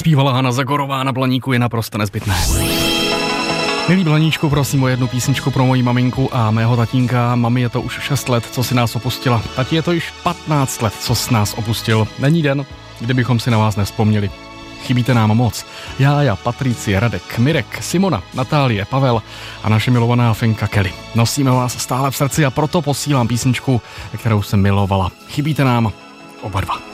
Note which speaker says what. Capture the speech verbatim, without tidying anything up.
Speaker 1: Zpívala Hana Zagorová, na Blaníku je naprosto nezbytné. Milý Blaníčku, prosím o jednu písničku pro moji maminku a mého tatínka. Mami je to už šest let, co si nás opustila. Tati je to již patnáct let, co s nás opustil. Není den, kdybychom si na vás nevzpomněli. Chybíte nám moc. Jája, Patricie, Radek, Mirek, Simona, Natálie, Pavel a naše milovaná Finka Kelly. Nosíme vás stále v srdci a proto posílám písničku, kterou jsem milovala. Chybíte nám oba dva.